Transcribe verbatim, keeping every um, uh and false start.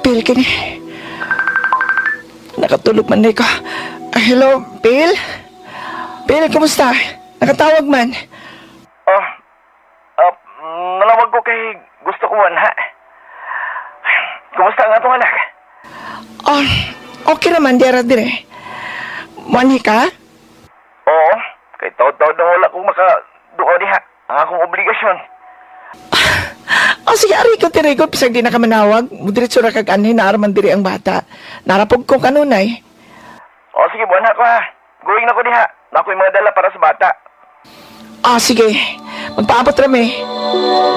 Bill, kini. Nakatulog man na ko. Ah, hello, Bill? Bill, kumusta? Nakatawag man. Oh, uh, nalawag ko kay gusto ko man, ha? Kumusta ang atong anak? Oh, okay naman, dira dire. Mani ka? Oo, kay taod-taod na wala kong makaduo diha. Ang akong obligasyon. Oh, sige, ari ko tirigod, pisag di na ka manawag. Mudiritso na kag-anhin, naaraman diri ang bata. Narapog ko kanunay. O sige, buwan na ko ha. Going na ko diha. Nako'y mga dala para sa bata. Ah, sige. Magpaabot rami.